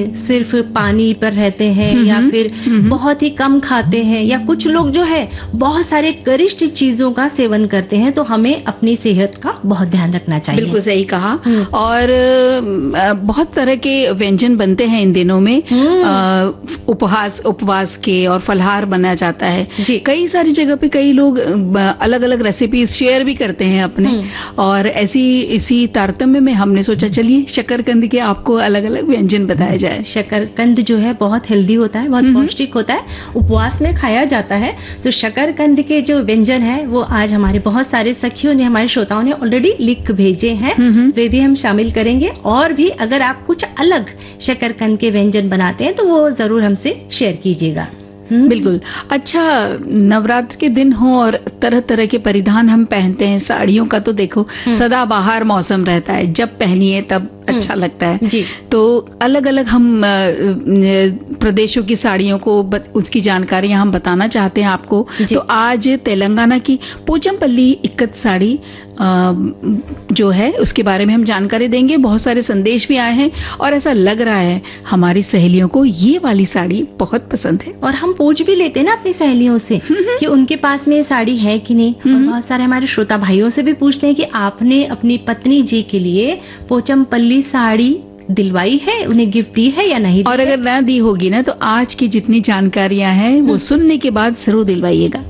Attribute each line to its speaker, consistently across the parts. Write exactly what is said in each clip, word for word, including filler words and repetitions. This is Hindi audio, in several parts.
Speaker 1: सिर्फ पानी पर रहते हैं या फिर बहुत ही कम खाते हैं, या कुछ लोग जो है बहुत सारे गरिष्ठ चीजों का सेवन करते हैं, तो हमें अपनी सेहत का बहुत ध्यान रखना चाहिए।
Speaker 2: बिल्कुल सही कहा। और बहुत तरह के व्यंजन बनते हैं इन दिनों में, उपवास उपवास के और फलहार बना जाता है। कई सारी जगह पे कई लोग अलग अलग रेसिपीज शेयर भी करते हैं अपने, और ऐसी इसी तारतम्य में हमने सोचा चलिए शकरकंद के आपको अलग अलग व्यंजन बताया जाए।
Speaker 1: शकरकंद जो है बहुत हेल्दी होता है, बहुत पौष्टिक होता है, उपवास में खाया जाता है। तो शकरकंद के जो व्यंजन है वो आज हमारे बहुत सारे सखियों ने, हमारे श्रोताओं ने ऑलरेडी लिख भेजे हैं, वे भी हम शामिल करेंगे। और भी अगर आप कुछ अलग शकरकंद के व्यंजन बनाते हैं तो वो जरूर हमसे शेयर कीजिएगा।
Speaker 2: बिल्कुल। अच्छा, नवरात्र के दिन हो और तरह तरह के परिधान हम पहनते हैं। साड़ियों का तो देखो सदा बाहर मौसम रहता है, जब पहनिए तब अच्छा लगता है जी। तो अलग अलग हम प्रदेशों की साड़ियों को उसकी जानकारी हम बताना चाहते हैं आपको। तो आज तेलंगाना की पोचमपल्ली इक्कत साड़ी जो है उसके बारे में हम जानकारी देंगे। बहुत सारे संदेश भी आए हैं और ऐसा लग रहा है हमारी सहेलियों को ये वाली साड़ी बहुत पसंद है,
Speaker 1: और हम पूछ भी लेते हैं ना अपनी सहेलियों से कि उनके पास में ये साड़ी है कि नहीं। और बहुत सारे हमारे श्रोता भाइयों से भी पूछते हैं कि आपने अपनी पत्नी जी के लिए पोचमपल्ली साड़ी दिलवाई है, उन्हें गिफ्ट दी है या नहीं।
Speaker 2: और अगर ना दी होगी ना तो आज की जितनी जानकारियां हैं वो सुनने के बाद जरूर दिलवाइएगा।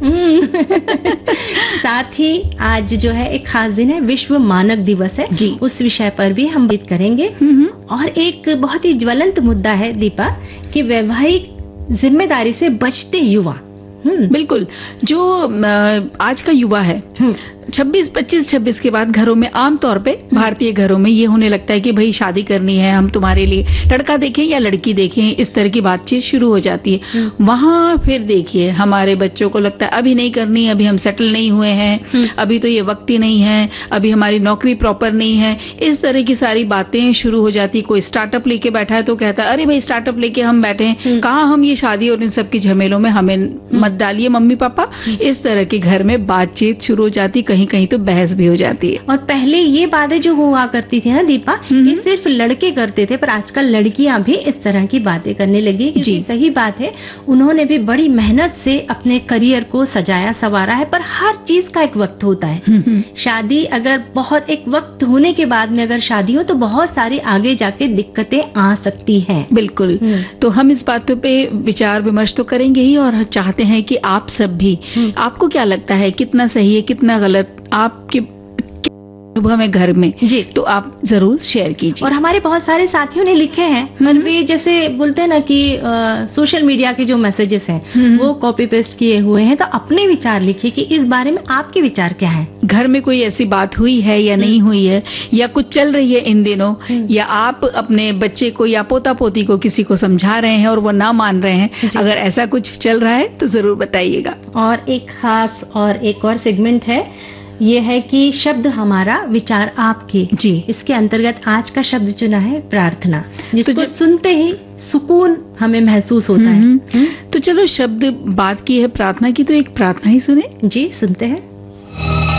Speaker 1: साथ ही आज जो है एक खास दिन है, विश्व मानक दिवस है जी, उस विषय पर भी हम बात करेंगे। और एक बहुत ही ज्वलंत मुद्दा है दीपा कि वैवाहिक जिम्मेदारी से बचते युवा।
Speaker 2: बिल्कुल, जो आज का युवा है छब्बीस पच्चीस छब्बीस के बाद घरों में आमतौर पे भारतीय घरों में ये होने लगता है कि भाई शादी करनी है, हम तुम्हारे लिए लड़का देखें या लड़की देखें, इस तरह की बातचीत शुरू हो जाती है। वहां फिर देखिए हमारे बच्चों को लगता है अभी नहीं करनी, अभी हम सेटल नहीं हुए हैं, अभी तो ये वक्त ही नहीं है, अभी हमारी नौकरी प्रॉपर नहीं है, इस तरह की सारी बातें शुरू हो जाती। कोई स्टार्टअप लेके बैठा है तो कहता है अरे भाई स्टार्टअप लेके हम बैठे हैं, कहाँ हम ये शादी और इन सब की झमेलों में हमें मत डालिए मम्मी पापा। इस तरह के घर में बातचीत शुरू हो जाती, कहीं कहीं तो बहस भी हो जाती है।
Speaker 1: और पहले ये बातें जो हुआ करती थी ना दीपा, ये सिर्फ लड़के करते थे, पर आजकल लड़कियां भी इस तरह की बातें करने लगी। जी सही बात है, उन्होंने भी बड़ी मेहनत से अपने करियर को सजाया संवारा है, पर हर चीज का एक वक्त होता है। शादी अगर बहुत एक वक्त होने के बाद में अगर शादी हो तो बहुत सारी आगे जाके दिक्कतें आ सकती हैं।
Speaker 2: बिल्कुल, तो हम इस बातों पे विचार विमर्श तो करेंगे ही, और चाहते हैं कि आप सब भी, आपको क्या लगता है कितना सही है कितना गलत आपके अनुभव में घर में जी, तो आप जरूर शेयर कीजिए।
Speaker 1: और हमारे बहुत सारे साथियों ने लिखे हैं, पर वे जैसे बोलते हैं ना कि आ, सोशल मीडिया के जो मैसेजेस हैं वो कॉपी पेस्ट किए हुए हैं, तो अपने विचार लिखिए कि इस बारे में आपके विचार क्या हैं।
Speaker 2: घर में कोई ऐसी बात हुई है या नहीं हुई है, या कुछ चल रही है इन दिनों, या आप अपने बच्चे को या पोता पोती को किसी को समझा रहे हैं और वो ना मान रहे हैं, अगर ऐसा कुछ चल रहा है तो जरूर बताइएगा।
Speaker 1: और एक खास और एक और सेगमेंट है, ये है कि शब्द हमारा विचार आपके जी। इसके अंतर्गत आज का शब्द चुना है प्रार्थना, जिसको तो सुनते ही सुकून हमें महसूस होता है।
Speaker 2: तो चलो शब्द बात की है प्रार्थना की, तो एक प्रार्थना ही सुने।
Speaker 1: जी सुनते हैं।